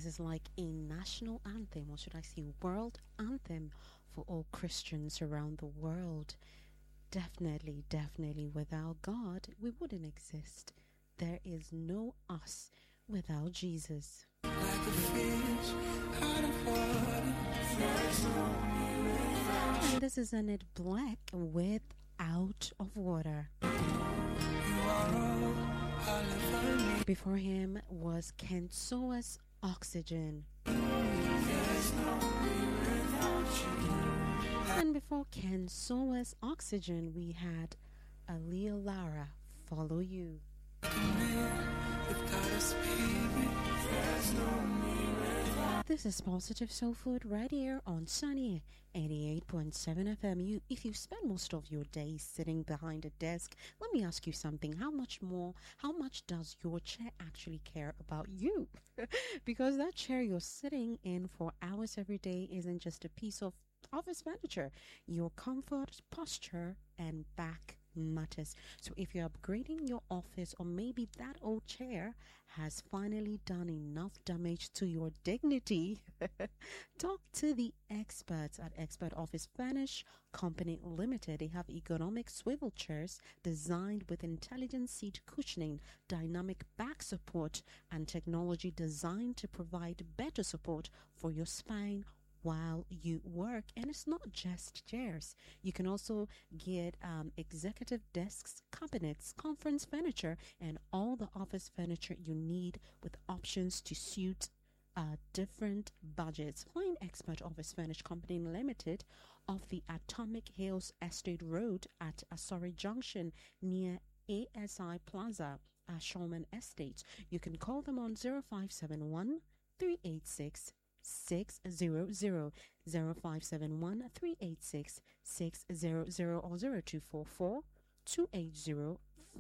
This is like a national anthem, or should I say world anthem for all Christians around the world. Definitely, definitely, without God, we wouldn't exist. There is no us without Jesus. Like a fish out of water. There's no me without you. And this is Annette Black with Out of Water. You are all I'll ever need. Before him was Kent Soa's Oxygen. There's no me without you. And before Ken Soa's Oxygen, we had Aaliyah Lara, Follow You. Without a spirit, there's no me without. This is Positive Soul Food right here on Sunny 88.7 FM. If you spend most of your day sitting behind a desk, let me ask you something. How much does your chair actually care about you? Because that chair you're sitting in for hours every day isn't just a piece of office furniture. Your comfort, posture, and back matters. So if you're upgrading your office, or maybe that old chair has finally done enough damage to your dignity, talk to the experts at Expert Office Furnish Company Limited. They have ergonomic swivel chairs designed with intelligent seat cushioning, dynamic back support, and technology designed to provide better support for your spine while you work. And it's not just chairs. You can also get executive desks, cabinets, conference furniture, and all the office furniture you need, with options to suit different budgets. Find Expert Office Furnish Company Limited off the Atomic Hills Estate Road at Asori Junction near ASI Plaza, Shulman Estates. You can call them on 0571 386 600 0571 386 600 or 0244 280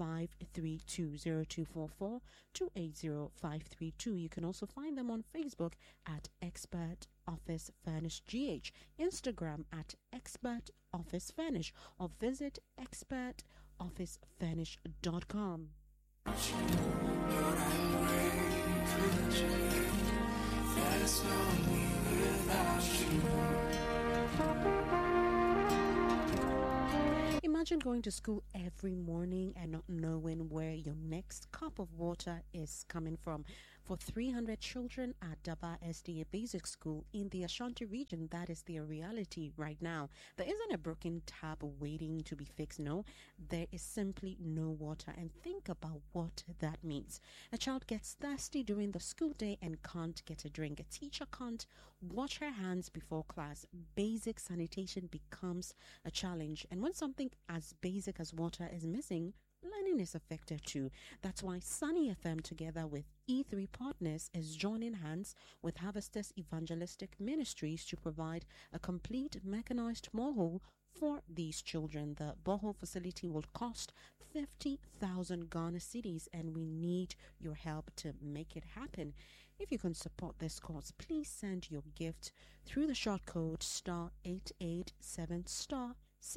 532 0244 280 532. You can also find them on Facebook at Expert Office Furnish GH, Instagram at Expert Office Furnish, or visit expertofficefurnish.com. Lord, I'm grateful that you're here. There's no me without you. Imagine going to school every morning and not knowing where your next cup of water is coming from. For 300 children at Daba SDA Basic School in the Ashanti region, that is their reality right now. There isn't a broken tap waiting to be fixed. No, there is simply no water. And think about what that means. A child gets thirsty during the school day and can't get a drink. A teacher can't wash her hands before class. Basic sanitation becomes a challenge. And when something as basic as water is missing, learning is affected too. That's why Sunny FM, together with E3 Partners, is joining hands with Harvesters Evangelistic Ministries to provide a complete mechanized borehole for these children. The borehole facility will cost 50,000 Ghana cedis, and we need your help to make it happen. If you can support this cause, please send your gift through the short code star 887 star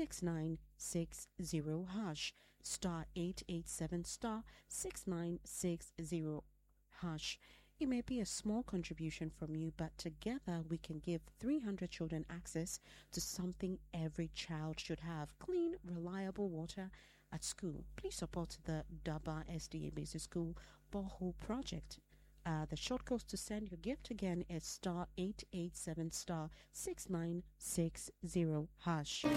6960 hash, star 887 star 6960 hash. It may be a small contribution from you, but together we can give 300 children access to something every child should have: clean, reliable water at school. Please support the Daba SDA Basic School Borehole Project. The short code to send your gift again is star 887 star 6960 hash.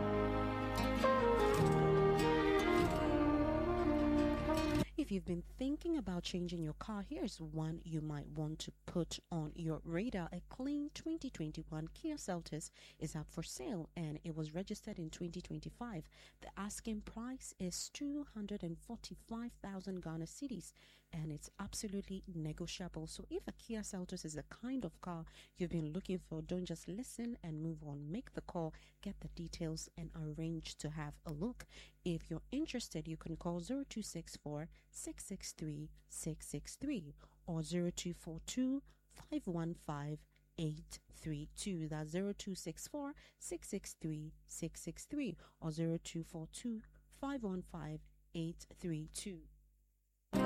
If you've been thinking about changing your car, here's one you might want to put on your radar. A clean 2021 Kia Seltos is up for sale, and it was registered in 2025. The asking price is 245,000 Ghana cedis, and it's absolutely negotiable. So if a Kia Seltos is the kind of car you've been looking for, don't just listen and move on. Make the call, get the details, and arrange to have a look. If you're interested, you can call 0264 663 663 or 0242 515 832. That's 0264 663 663 or 0242 515 832.